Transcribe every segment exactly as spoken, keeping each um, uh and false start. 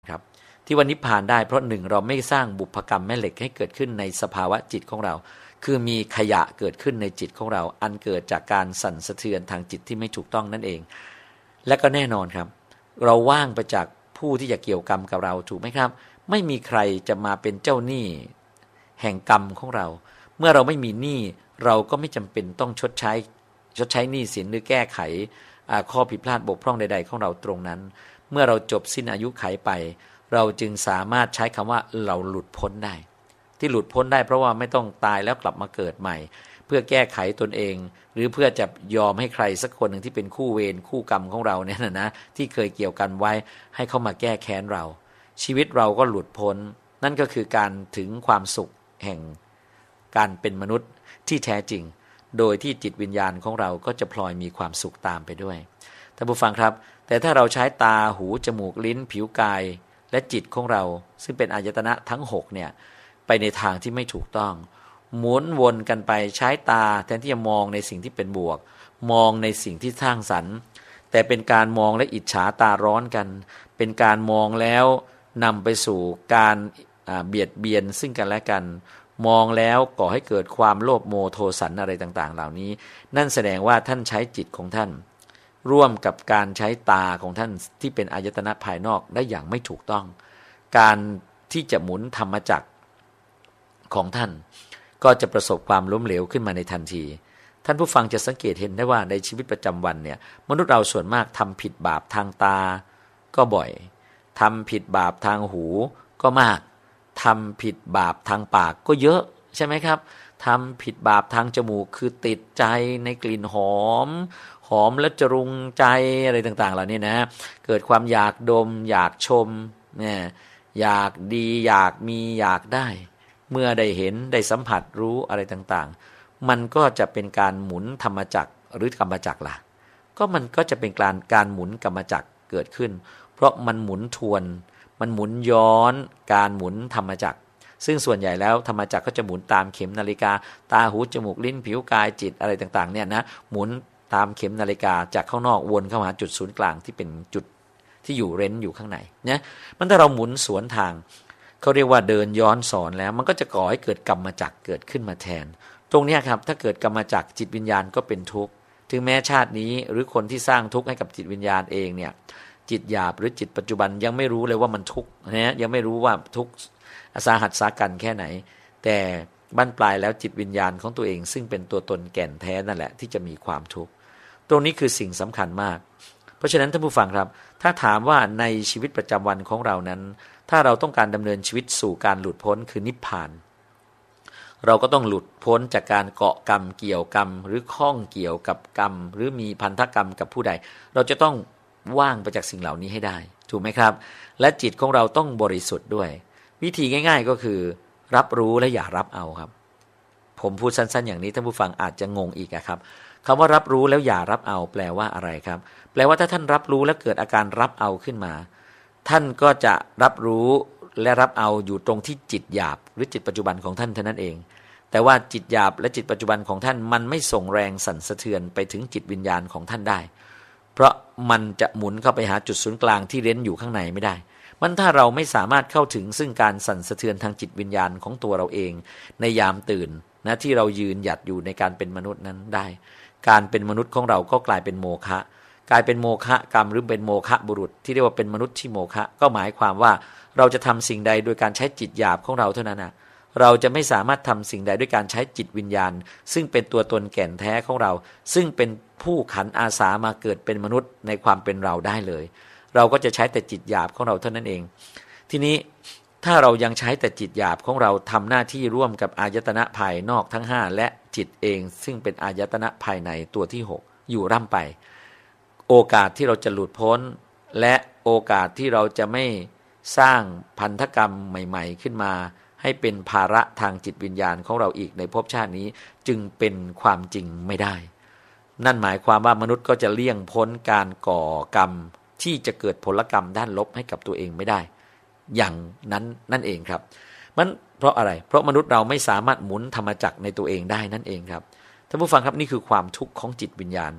ครับที่วันนิพพานได้เพราะหนึ่งเราไม่สร้างบุพกรรมแม่เหล็กให้เกิดขึ้นในสภาวะจิตของเราคือมีขยะเกิดขึ้นในจิตของเราอันเกิดจากการสั่นสะเทือนทางจิตที่ไม่ถูกต้องนั่นเองและก็แน่นอนครับเราว่างไปจากผู้ที่จะเกี่ยวกรรมกับเราถูกไหมครับไม่มีใครจะมาเป็นเจ้าหนี้แห่งกรรมของเราเมื่อเราไม่มีหนี้เราก็ไม่จำเป็นต้องชดใช้ชดใช้หนี้สินหรือแก้ไขข้อผิดพลาดบกพร่องใดๆของเราตรงนั้นเมื่อเราจบสิ้นอายุขัยไปเราจึงสามารถใช้คำว่าเราหลุดพ้นได้ที่หลุดพ้นได้เพราะว่าไม่ต้องตายแล้วกลับมาเกิดใหม่เพื่อแก้ไขตนเองหรือเพื่อจะยอมให้ใครสักคนหนึ่งที่เป็นคู่เวรคู่กรรมของเราเนี่ยนะนะที่เคยเกี่ยวกันไว้ให้เข้ามาแก้แค้นเราชีวิตเราก็หลุดพ้นนั่นก็คือการถึงความสุขแห่งการเป็นมนุษย์ที่แท้จริงโดยที่จิตวิญญาณของเราก็จะพลอยมีความสุขตามไปด้วยท่านผู้ฟังครับแต่ถ้าเราใช้ตาหูจมูกลิ้นผิวกายและจิตของเราซึ่งเป็นอายตนะทั้งหกเนี่ยไปในทางที่ไม่ถูกต้องหมุนวนกันไปใช้ตาแทนที่จะมองในสิ่งที่เป็นบวกมองในสิ่งที่สร้างสรรค์แต่เป็นการมองและอิจฉาตาร้อนกันเป็นการมองแล้วนำไปสู่การเบียดเบียนซึ่งกันและกันมองแล้วก่อให้เกิดความโลภโมโทสันอะไรต่างๆเหล่านี้นั่นแสดงว่าท่านใช้จิตของท่านร่วมกับการใช้ตาของท่านที่เป็นอายตนะภายนอกได้อย่างไม่ถูกต้องการที่จะหมุนธรรมจักรของท่านก็จะประสบความล้มเหลวขึ้นมาในทันทีท่านผู้ฟังจะสังเกตเห็นได้ว่าในชีวิตประจำวันเนี่ยมนุษย์เราส่วนมากทำผิดบาปทางตาก็บ่อยทำผิดบาปทางหูก็มากทำผิดบาปทางปากก็เยอะใช่ไหมครับทำผิดบาปทางจมูกคือติดใจในกลิ่นหอมหอมและจรุงใจอะไรต่างๆเหล่านี้นะเกิดความอยากดมอยากชมเนี่ยอยากดีอยากมีอยากได้เมื่อได้เห็นได้สัมผัสรู้อะไรต่างๆมันก็จะเป็นการหมุนธรรมจักรหรือกรรมจักรล่ะก็มันก็จะเป็นการการหมุนกรรมจักรเกิดขึ้นเพราะมันหมุนทวนมันหมุนย้อนการหมุนธรรมจักรซึ่งส่วนใหญ่แล้วธรรมจักรก็จะหมุนตามเข็มนาฬิกาตาหูจมูกลิ้นผิวกายจิตอะไรต่างๆเนี่ยนะหมุนตามเข็มนาฬิกาจากข้างนอกวนเข้าหาจุดศูนย์กลางที่เป็นจุดที่อยู่เร้นอยู่ข้างในนะมันถ้าเราหมุนสวนทางเขาเรียกว่าเดินย้อนสอนแล้วมันก็จะก่อให้เกิดกรรมจักรเกิดขึ้นมาแทนตรงนี้ครับถ้าเกิดกรรมจักรจิตวิญญาณก็เป็นทุกข์ถึงแม้ชาตินี้หรือคนที่สร้างทุกข์ให้กับจิตวิญญาณเองเนี่ยจิตหยาบหรือจิตปัจจุบันยังไม่รู้เลยว่ามันทุกข์นะยังไม่รู้ว่าทุกข์สาหัสสากันแค่ไหนแต่บั้นปลายแล้วจิตวิญญาณของตัวเองซึ่งเป็นตัวตนแก่นแท้นั่นแหละที่จะมีความทุกข์ตรงนี้คือสิ่งสำคัญมากเพราะฉะนั้นท่านผู้ฟังครับถ้าถามว่าในชีวิตประจำวันของเรานั้นถ้าเราต้องการดำเนินชีวิตสู่การหลุดพ้นคือนิพพานเราก็ต้องหลุดพ้นจากการเกาะกรรมเกี่ยวกรรมหรือข้องเกี่ยวกับกรรมหรือมีพันธกรรมกับผู้ใดเราจะต้องว่างไปจากสิ่งเหล่านี้ให้ได้ถูกไหมครับและจิตของเราต้องบริสุทธิ์ด้วยวิธีง่ายๆก็คือรับรู้และอย่ารับเอาครับผมพูดสั้นๆอย่างนี้ท่านผู้ฟังอาจจะงงอีกครับคำว่ารับรู้แล้วอย่ารับเอาแปลว่าอะไรครับแปลว่าถ้าท่านรับรู้แล้วเกิดอาการรับเอาขึ้นมาท่านก็จะรับรู้และรับเอาอยู่ตรงที่จิตหยาบหรือจิตปัจจุบันของท่านเท่านั้นเองแต่ว่าจิตหยาบและจิตปัจจุบันของท่านมันไม่ส่งแรงสั่นสะเทือนไปถึงจิตวิญญาณของท่านได้เพราะมันจะหมุนเข้าไปหาจุดศูนย์กลางที่เร้นอยู่ข้างในไม่ได้มันถ้าเราไม่สามารถเข้าถึงซึ่งการสั่นสะเทือนทางจิตวิญญาณของตัวเราเองในยามตื่นนะที่เรายืนหยัดอยู่ในการเป็นมนุษย์นั้นได้การเป็นมนุษย์ของเราก็กลายเป็นโมฆะกลายเป็นโมฆะกรรมหรือเป็นโมฆะบุรุษที่เรียกว่าเป็นมนุษย์ที่โมฆะก็หมายความว่าเราจะทำสิ่งใดโดยการใช้จิตหยาบของเราเท่านั้นนะเราจะไม่สามารถทำสิ่งใดด้วยการใช้จิตวิญญาณซึ่งเป็นตัวตนแก่นแท้ของเราซึ่งเป็นผู้ขันอาสามาเกิดเป็นมนุษย์ในความเป็นเราได้เลยเราก็จะใช้แต่จิตหยาบของเราเท่านั้นเองทีนี้ถ้าเรายังใช้แต่จิตหยาบของเราทำหน้าที่ร่วมกับอายตนะภายนอกทั้งห้าและจิตเองซึ่งเป็นอายตนะภายในตัวที่หกอยู่ร่ำไปโอกาสที่เราจะหลุดพ้นและโอกาสที่เราจะไม่สร้างพันธกรรมใหม่ๆขึ้นมาให้เป็นภาระทางจิตวิญญาณของเราอีกในภพชาตินี้จึงเป็นความจริงไม่ได้นั่นหมายความว่ามนุษย์ก็จะเลี่ยงพ้นการก่อกรรมที่จะเกิดผลกรรมด้านลบให้กับตัวเองไม่ได้อย่างนั้นนั่นเองครับมันเพราะอะไรเพราะมนุษย์เราไม่สามารถหมุนธรรมจักรในตัวเองได้นั่นเองครับท่านผู้ฟังครับนี่คือความทุกข์ของจิตวิญญาณ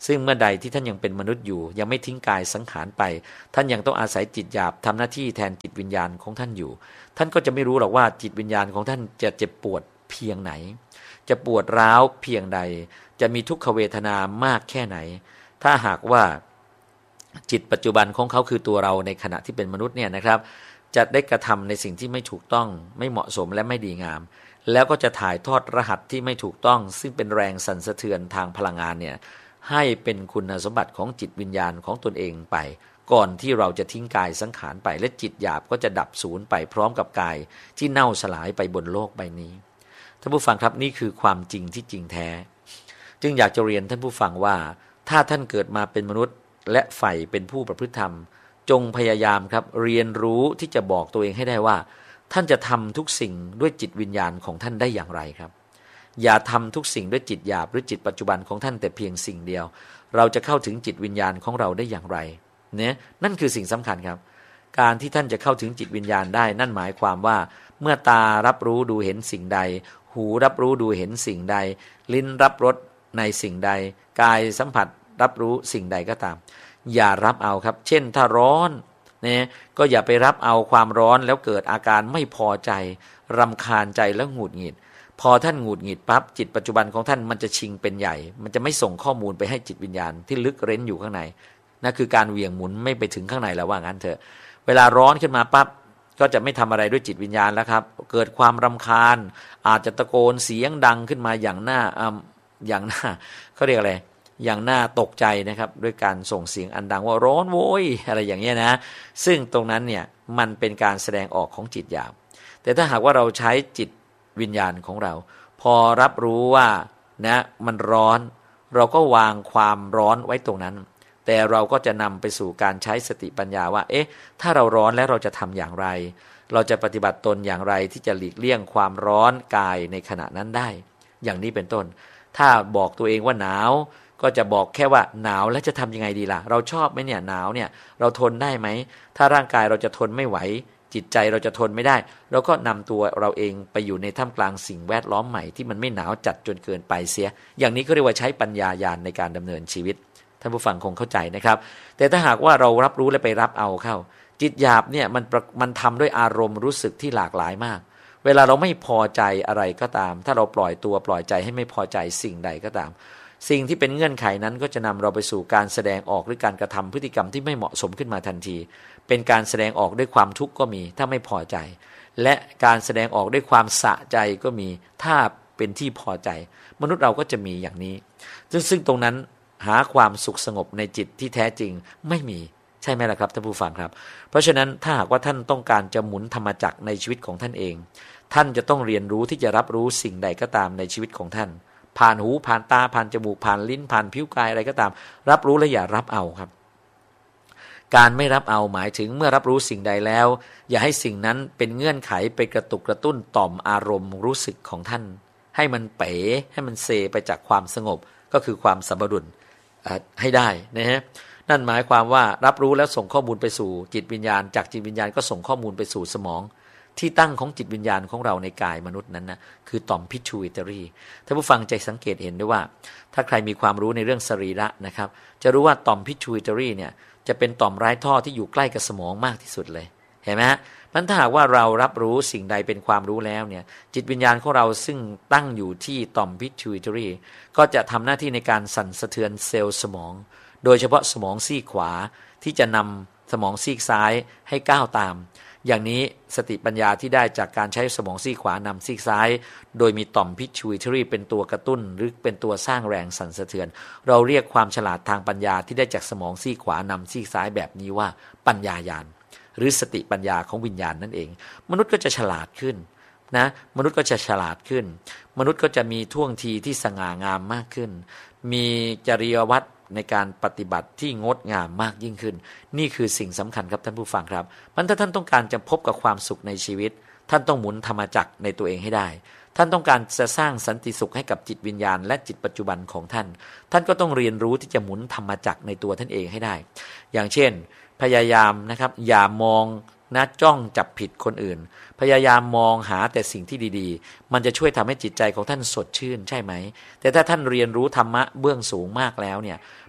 ซึ่งเมื่อใดที่ท่านยังเป็นมนุษย์อยู่ยังไม่ทิ้งกายสังขารไปท่านยังต้องอาศัยจิตหยาบทำหน้าที่แทนจิตวิญญาณของท่านอยู่ท่านก็จะไม่รู้หรอกว่าจิตวิญญาณของท่านจะเจ็บปวดเพียงไหนจะปวดร้าวเพียงใดจะมีทุกขเวทนามากแค่ไหนถ้าหากว่าจิตปัจจุบันของเขาคือตัวเราในขณะที่เป็นมนุษย์เนี่ยนะครับจะได้กระทำในสิ่งที่ไม่ถูกต้องไม่เหมาะสมและไม่ดีงามแล้วก็จะถ่ายทอดรหัสที่ไม่ถูกต้องซึ่งเป็นแรงสั่นสะเทือนทางพลังงานเนี่ยให้เป็นคุณสมบัติของจิตวิญญาณของตนเองไปก่อนที่เราจะทิ้งกายสังขารไปและจิตหยาบก็จะดับสูญไปพร้อมกับกายที่เน่าสลายไปบนโลกใบนี้ท่านผู้ฟังครับนี่คือความจริงที่จริงแท้จึงอยากจะเรียนท่านผู้ฟังว่าถ้าท่านเกิดมาเป็นมนุษย์และใฝ่เป็นผู้ประพฤติธรรมจงพยายามครับเรียนรู้ที่จะบอกตัวเองให้ได้ว่าท่านจะทำทุกสิ่งด้วยจิตวิญญาณของท่านได้อย่างไรครับอย่าทำทุกสิ่งด้วยจิตหยาบหรือจิตปัจจุบันของท่านแต่เพียงสิ่งเดียวเราจะเข้าถึงจิตวิญญาณของเราได้อย่างไรเนี่ยนั่นคือสิ่งสำคัญครับการที่ท่านจะเข้าถึงจิตวิญญาณได้นั่นหมายความว่าเมื่อตารับรู้ดูเห็นสิ่งใดหูรับรู้ดูเห็นสิ่งใดลิ้นรับรสในสิ่งใดกายสัมผัสรับรู้สิ่งใดก็ตามอย่ารับเอาครับเช่นถ้าร้อนเนี่ยก็อย่าไปรับเอาความร้อนแล้วเกิดอาการไม่พอใจรำคาญใจแล้วหงุดหงิดพอท่านหงุดหงิดปั๊บจิตปัจจุบันของท่านมันจะชิงเป็นใหญ่มันจะไม่ส่งข้อมูลไปให้จิตวิญญาณที่ลึกเร้นอยู่ข้างในนั่นคือการเหวี่ยงหมุนไม่ไปถึงข้างในแล้วว่างั้นเถอะเวลาร้อนขึ้นมาปั๊บก็จะไม่ทำอะไรด้วยจิตวิญญาณแล้วครับเกิดความรำคาญอาจจะตะโกนเสียงดังขึ้นมาอย่างหน้าอ่าอย่างหน้าเขาเรียกอะไรอย่างน่าตกใจนะครับด้วยการส่งเสียงอันดังว่าร้อนโว้ยอะไรอย่างเงี้ยนะซึ่งตรงนั้นเนี่ยมันเป็นการแสดงออกของจิตหยาบแต่ถ้าหากว่าเราใช้จิตวิญญาณของเราพอรับรู้ว่านะมันร้อนเราก็วางความร้อนไว้ตรงนั้นแต่เราก็จะนำไปสู่การใช้สติปัญญาว่าเอ๊ะถ้าเราร้อนแล้วเราจะทำอย่างไรเราจะปฏิบัติตนอย่างไรที่จะหลีกเลี่ยงความร้อนกายในขณะนั้นได้อย่างนี้เป็นต้นถ้าบอกตัวเองว่าหนาวก็จะบอกแค่ว่าหนาวแล้วจะทำยังไงดีล่ะเราชอบไหมเนี่ยหนาวเนี่ยเราทนได้ไหมถ้าร่างกายเราจะทนไม่ไหวจิตใจเราจะทนไม่ได้เราก็นำตัวเราเองไปอยู่ในท่ามกลางสิ่งแวดล้อมใหม่ที่มันไม่หนาวจัดจนเกินไปเสียอย่างนี้ก็เรียกว่าใช้ปัญญาญาณในการดำเนินชีวิตท่านผู้ฟังคงเข้าใจนะครับแต่ถ้าหากว่าเรารับรู้และไปรับเอาเข้าจิตหยาบเนี่ยมันมันทำด้วยอารมณ์รู้สึกที่หลากหลายมากเวลาเราไม่พอใจอะไรก็ตามถ้าเราปล่อยตัวปล่อยใจให้ไม่พอใจสิ่งใดก็ตามสิ่งที่เป็นเงื่อนไขนั้นก็จะนำเราไปสู่การแสดงออกหรือการกระทำพฤติกรรมที่ไม่เหมาะสมขึ้นมาทันทีเป็นการแสดงออกด้วยความทุกข์ก็มีถ้าไม่พอใจและการแสดงออกด้วยความสะใจก็มีถ้าเป็นที่พอใจมนุษย์เราก็จะมีอย่างนี้ซึ่งซึ่งตรงนั้นหาความสุขสงบในจิตที่แท้จริงไม่มีใช่ไหมล่ะครับท่านผู้ฟังครับเพราะฉะนั้นถ้าหากว่าท่านต้องการจะหมุนธรรมจักรในชีวิตของท่านเองท่านจะต้องเรียนรู้ที่จะรับรู้สิ่งใดก็ตามในชีวิตของท่านผ่านหูผ่านตาผ่านจมูกผ่านลิ้นผ่านผิวกายอะไรก็ตามรับรู้และอย่ารับเอาครับการไม่รับเอาหมายถึงเมื่อรับรู้สิ่งใดแล้วอย่าให้สิ่งนั้นเป็นเงื่อนไขไปกระตุกกระตุ้นต่อมอารมณ์รู้สึกของท่านให้มันเป๋ให้มันเซไปจากความสงบก็คือความสัมปดุลให้ได้นะฮะนั่นหมายความว่ารับรู้แล้วส่งข้อมูลไปสู่จิตวิญญาณจากจิตวิญญาณก็ส่งข้อมูลไปสู่สมองที่ตั้งของจิตวิญญาณของเราในกายมนุษย์นั้นนะคือต่อม pituitary ท่านผู้ฟังจะสังเกตเห็นได้ว่าถ้าใครมีความรู้ในเรื่องสรีระนะครับจะรู้ว่าต่อม pituitary เนี่ยจะเป็นต่อมไร้ท่อที่อยู่ใกล้กับสมองมากที่สุดเลยเห็นไหมฮะมันถ้าหากว่าเรารับรู้สิ่งใดเป็นความรู้แล้วเนี่ยจิตวิญญาณของเราซึ่งตั้งอยู่ที่ต่อม pituitary ก็จะทำหน้าที่ในการสั่นสะเทือนเซลล์สมองโดยเฉพาะสมองซีกขวาที่จะนำสมองซีกซ้ายให้ก้าวตามอย่างนี้สติปัญญาที่ได้จากการใช้สมองซีกขวานำซีกซ้ายโดยมีต่อม pituitary เป็นตัวกระตุ้นหรือเป็นตัวสร้างแรงสั่นสะเทือนเราเรียกความฉลาดทางปัญญาที่ได้จากสมองซีกขวานำซีกซ้ายแบบนี้ว่าปัญญาญาณหรือสติปัญญาของวิญญาณนั่นเองมนุษย์ก็จะฉลาดขึ้นนะมนุษย์ก็จะฉลาดขึ้นมนุษย์ก็จะมีท่วงทีที่สง่างามมากขึ้นมีจริยวัตรในการปฏิบัติที่งดงามมากยิ่งขึ้นนี่คือสิ่งสำคัญครับท่านผู้ฟังครับมันถ้าท่านต้องการจะพบกับความสุขในชีวิตท่านต้องหมุนธรรมจักรในตัวเองให้ได้ท่านต้องการจะสร้างสันติสุขให้กับจิตวิญญาณและจิตปัจจุบันของท่านท่านก็ต้องเรียนรู้ที่จะหมุนธรรมจักรในตัวท่านเองให้ได้อย่างเช่นพยายามนะครับอย่ามองนะจ้องจับผิดคนอื่นพยายามมองหาแต่สิ่งที่ดีๆมันจะช่วยทำให้จิตใจของท่านสดชื่นใช่ไหมแต่ถ้าท่านเรียนรู้ธรรมะเบื้องสูงมากแล้วเนี่ย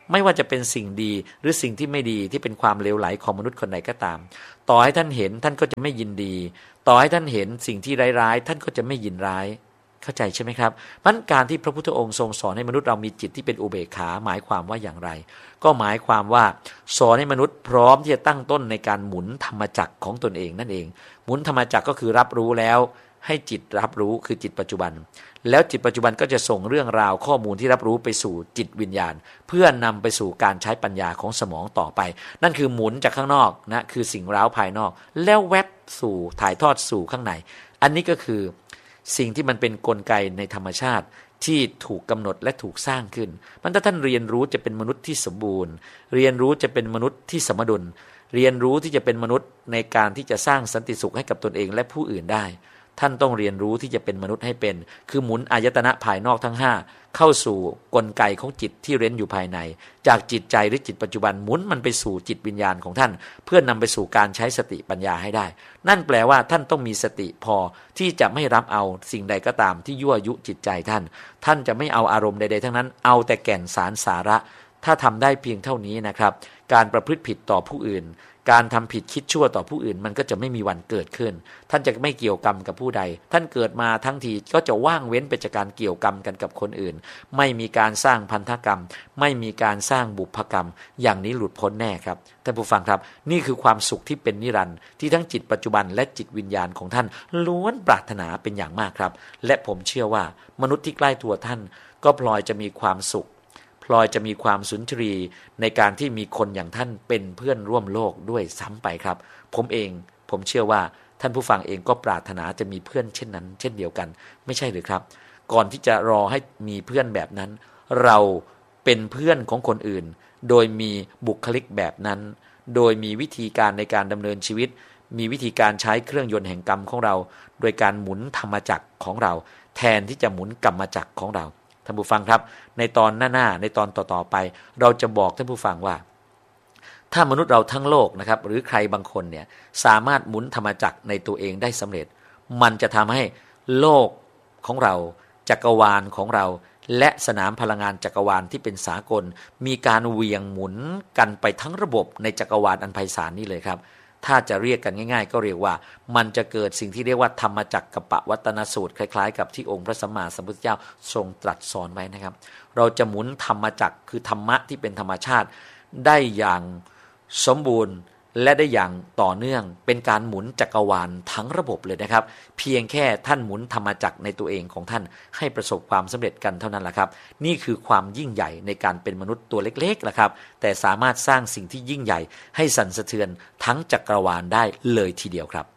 ไม่ว่าจะเป็นสิ่งดีหรือสิ่งที่ไม่ดีที่เป็นความเลวไหลของมนุษย์คนใดก็ตามต่อให้ท่านเห็นท่านก็จะไม่ยินดีต่อให้ท่านเห็นสิ่งที่ร้ายๆท่านก็จะไม่ยินร้ายเข้าใจใช่ไหมครับมันการที่พระพุทธองค์ทรงสอนให้มนุษย์เรามีจิตที่เป็นอุเบกขาหมายความว่าอย่างไรก็หมายความว่าสอนให้มนุษย์พร้อมที่จะตั้งต้นในการหมุนธรรมจักรของตนเองนั่นเองหมุนธรรมจักรก็คือรับรู้แล้วให้จิตรับรู้คือจิตปัจจุบันแล้วจิตปัจจุบันก็จะส่งเรื่องราวข้อมูลที่รับรู้ไปสู่จิตวิญญาณเพื่อนำไปสู่การใช้ปัญญาของสมองต่อไปนั่นคือหมุนจากข้างนอกนะคือสิ่งร้าวภายนอกแล้วแวบสู่ถ่ายทอดสู่ข้างในอันนี้ก็คือสิ่งที่มันเป็นกลไกในธรรมชาติที่ถูกกำหนดและถูกสร้างขึ้นมันถ้าท่านเรียนรู้จะเป็นมนุษย์ที่สมบูรณ์เรียนรู้จะเป็นมนุษย์ที่สมดุลเรียนรู้ที่จะเป็นมนุษย์ในการที่จะสร้างสันติสุขให้กับตนเองและผู้อื่นได้ท่านต้องเรียนรู้ที่จะเป็นมนุษย์ให้เป็นคือหมุนอายตนะภายนอกทั้งห้าเข้าสู่กลไกของจิตที่เร้นอยู่ภายในจากจิตใจหรือจิตปัจจุบันหมุนมันไปสู่จิตวิญญาณของท่านเพื่อนำไปสู่การใช้สติปัญญาให้ได้นั่นแปลว่าท่านต้องมีสติพอที่จะไม่รับเอาสิ่งใดก็ตามที่ยั่วยุจิตใจท่านท่านจะไม่เอาอารมณ์ใดๆทั้งนั้นเอาแต่แก่นสารสาระถ้าทำได้เพียงเท่านี้นะครับการประพฤติผิดต่อผู้อื่นการทำผิดคิดชั่วต่อผู้อื่นมันก็จะไม่มีวันเกิดขึ้นท่านจะไม่เกี่ยวกรรมกับผู้ใดท่านเกิดมาทั้งทีก็จะว่างเว้นไปจากการเกี่ยวกรรมกันกับคนอื่นไม่มีการสร้างพันธกรรมไม่มีการสร้างบุพกรรมอย่างนี้หลุดพ้นแน่ครับท่านผู้ฟังครับนี่คือความสุขที่เป็นนิรันดร์ที่ทั้งจิตปัจจุบันและจิตวิญญาณของท่านล้วนปรารถนาเป็นอย่างมากครับและผมเชื่อว่ามนุษย์ที่ใกล้ตัวท่านก็พลอยจะมีความสุขพลอยจะมีความสุนทรีในการที่มีคนอย่างท่านเป็นเพื่อนร่วมโลกด้วยซ้ำไปครับผมเองผมเชื่อว่าท่านผู้ฟังเองก็ปรารถนาจะมีเพื่อนเช่นนั้นเช่นเดียวกันไม่ใช่หรือครับก่อนที่จะรอให้มีเพื่อนแบบนั้นเราเป็นเพื่อนของคนอื่นโดยมีบุคลิกแบบนั้นโดยมีวิธีการในการดำเนินชีวิตมีวิธีการใช้เครื่องยนต์แห่งกรรมของเราโดยการหมุนธรรมจักรของเราแทนที่จะหมุนกรรมจักรของเราท่านผู้ฟังครับในตอนหน้าๆในตอนต่อๆไปเราจะบอกท่านผู้ฟังว่าถ้ามนุษย์เราทั้งโลกนะครับหรือใครบางคนเนี่ยสามารถหมุนธรรมจักรในตัวเองได้สำเร็จมันจะทำให้โลกของเราจักรวาลของเราและสนามพลังงานจักรวาลที่เป็นสากลมีการเหวี่ยงหมุนกันไปทั้งระบบในจักรวาลอันไพศาลนี้เลยครับถ้าจะเรียกกันง่ายๆก็เรียกว่ามันจะเกิดสิ่งที่เรียกว่าธรรมจักรกัปปวัตนสูตรคล้ายๆกับที่องค์พระสัมมาสัมพุทธเจ้าทรงตรัสสอนไว้นะครับเราจะหมุนธรรมจักรคือธรรมะที่เป็นธรรมชาติได้อย่างสมบูรณ์และได้อย่างต่อเนื่องเป็นการหมุนจักรวาลทั้งระบบเลยนะครับเพียงแค่ท่านหมุนธรรมจักรในตัวเองของท่านให้ประสบความสำเร็จกันเท่านั้นแหละครับนี่คือความยิ่งใหญ่ในการเป็นมนุษย์ตัวเล็กๆละครับแต่สามารถสร้างสิ่งที่ยิ่งใหญ่ให้สั่นสะเทือนทั้งจักรวาลได้เลยทีเดียวครับ